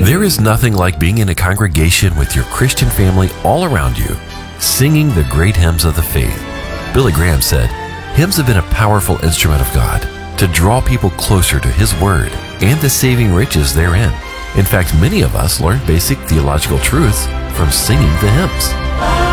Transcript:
There is nothing like being in a congregation with your Christian family all around you, singing the great hymns of the faith. Billy Graham said, "Hymns have been a powerful instrument of God to draw people closer to His Word and the saving riches therein. In fact, many of us learn basic theological truths from singing the hymns."